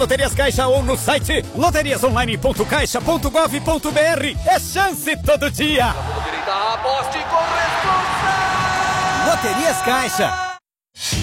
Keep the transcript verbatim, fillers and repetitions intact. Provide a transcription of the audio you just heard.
Loterias Caixa ou no site loterias online ponto caixa ponto gov ponto br. É chance todo dia. Direita, aposte com responsa. Loterias Caixa.